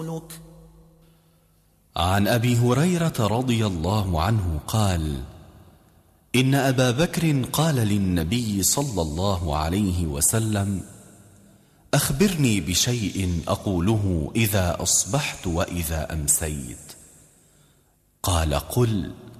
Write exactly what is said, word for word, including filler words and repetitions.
عن أبي هريرة رضي الله عنه قال: إن أبا بكر قال للنبي صلى الله عليه وسلم: أخبرني بشيء أقوله إذا أصبحت وإذا أمسيت. قال: قل: